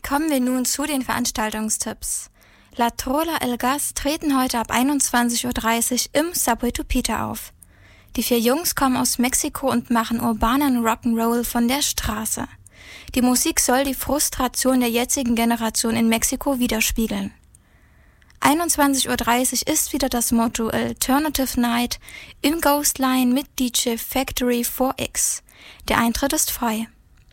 Kommen wir nun zu den Veranstaltungstipps. La Trola El Gas treten heute ab 21:30 Uhr im Subway to Peter auf. Die 4 Jungs kommen aus Mexiko und machen urbanen Rock'n'Roll von der Straße. Die Musik soll die Frustration der jetzigen Generation in Mexiko widerspiegeln. 21:30 Uhr ist wieder das Motto Alternative Night im Ghostline mit DJ Factory 4X. Der Eintritt ist frei.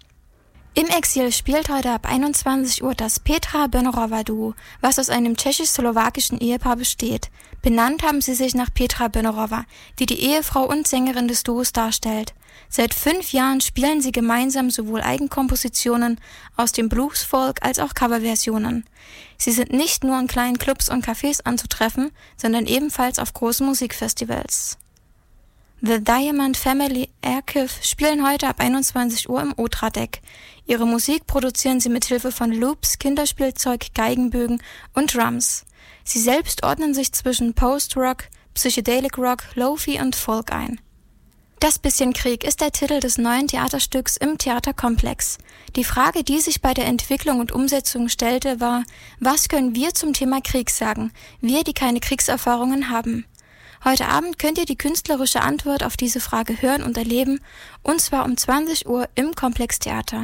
Im Exil spielt heute ab 21 Uhr das Petra Benerowa Duo, was aus einem tschechisch-slowakischen Ehepaar besteht. Benannt haben sie sich nach Petra Benerowa, die die Ehefrau und Sängerin des Duos darstellt. Seit 5 Jahren spielen sie gemeinsam sowohl Eigenkompositionen aus dem Bluesfolk als auch Coverversionen. Sie sind nicht nur in kleinen Clubs und Cafés anzutreffen, sondern ebenfalls auf großen Musikfestivals. The Diamond Family Archive spielen heute ab 21 Uhr im Otra-Deck. Ihre Musik produzieren sie mit Hilfe von Loops, Kinderspielzeug, Geigenbögen und Drums. Sie selbst ordnen sich zwischen Post-Rock, Psychedelic Rock, Lo-Fi und Folk ein. Das bisschen Krieg ist der Titel des neuen Theaterstücks im Theaterkomplex. Die Frage, die sich bei der Entwicklung und Umsetzung stellte, war: Was können wir zum Thema Krieg sagen, wir, die keine Kriegserfahrungen haben? Heute Abend könnt ihr die künstlerische Antwort auf diese Frage hören und erleben, und zwar um 20 Uhr im Komplextheater.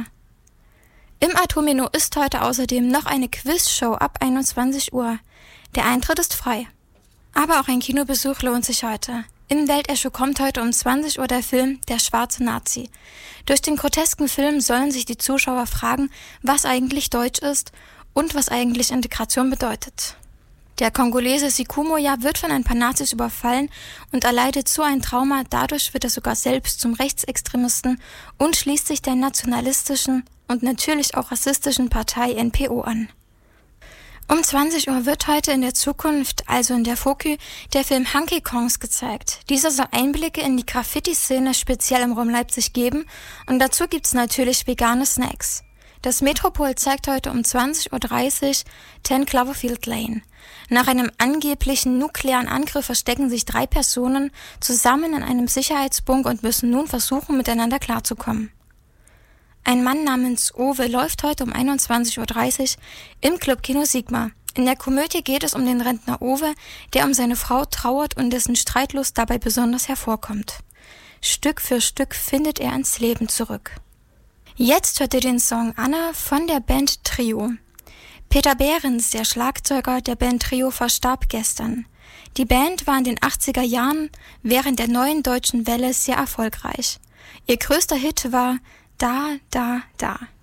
Im Atomino ist heute außerdem noch eine Quizshow ab 21 Uhr. Der Eintritt ist frei. Aber auch ein Kinobesuch lohnt sich heute. Im Weltecho kommt heute um 20 Uhr der Film Der schwarze Nazi. Durch den grotesken Film sollen sich die Zuschauer fragen, was eigentlich Deutsch ist und was eigentlich Integration bedeutet. Der Kongolese Sikumoya wird von ein paar Nazis überfallen und erleidet so ein Trauma, dadurch wird er sogar selbst zum Rechtsextremisten und schließt sich der nationalistischen und natürlich auch rassistischen Partei NPO an. Um 20 Uhr wird heute in der Zukunft, also in der Fokü, der Film Hunky Kongs gezeigt. Dieser soll Einblicke in die Graffiti-Szene speziell im Raum Leipzig geben und dazu gibt's natürlich vegane Snacks. Das Metropol zeigt heute um 20:30 Uhr 10 Cloverfield Lane. Nach einem angeblichen nuklearen Angriff verstecken sich 3 Personen zusammen in einem Sicherheitsbunker und müssen nun versuchen, miteinander klarzukommen. Ein Mann namens Owe läuft heute um 21:30 Uhr im Clubkino Sigma. In der Komödie geht es um den Rentner Owe, der um seine Frau trauert und dessen Streitlust dabei besonders hervorkommt. Stück für Stück findet er ins Leben zurück. Jetzt hört ihr den Song Anna von der Band Trio. Peter Behrens, der Schlagzeuger der Band Trio, verstarb gestern. Die Band war in den 80er Jahren während der neuen deutschen Welle sehr erfolgreich. Ihr größter Hit war Da, da, da.